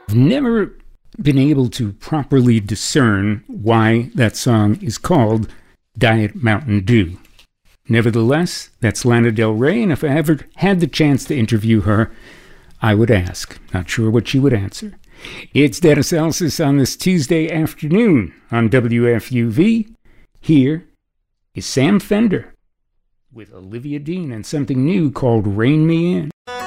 I've never been able to properly discern why that song is called Diet Mountain Dew. Nevertheless, that's Lana Del Rey, and if I ever had the chance to interview her, I would ask. Not sure what she would answer. It's Dennis Elsas on this Tuesday afternoon on WFUV. Here is Sam Fender with Olivia Dean and something new called Rain Me In.